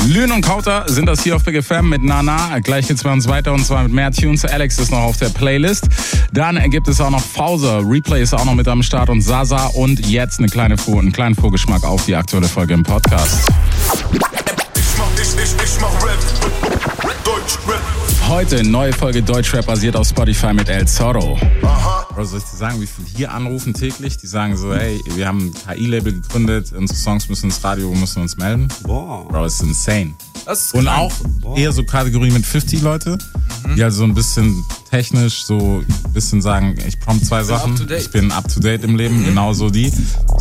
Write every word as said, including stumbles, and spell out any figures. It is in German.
Lün und Kauter sind das hier auf Big F M mit Nana. Gleich geht's bei uns weiter und zwar mit mehr Tunes. Alex ist noch auf der Playlist. Dann gibt es auch noch Fauser. Replay ist auch noch mit am Start und Sasa. Und jetzt eine kleine, einen kleinen Vorgeschmack auf die aktuelle Folge im Podcast. Ich mach, ich, ich, ich mach Rap. Deutschrap. Heute neue Folge Deutschrap basiert auf Spotify mit El Zorro. Aha. Bro, soll ich dir sagen, wie viele hier anrufen täglich? Die sagen so, hey, wir haben ein K I-Label gegründet, unsere Songs müssen ins Radio, wir müssen uns melden. Boah. Bro, das ist insane. Das ist Und krank. auch Boah. eher so Kategorie mit fünfzig Leute, mhm. die halt so ein bisschen technisch so ein bisschen sagen, ich prompt zwei Sachen, up to date. ich bin up to date im Leben, mhm. genauso die.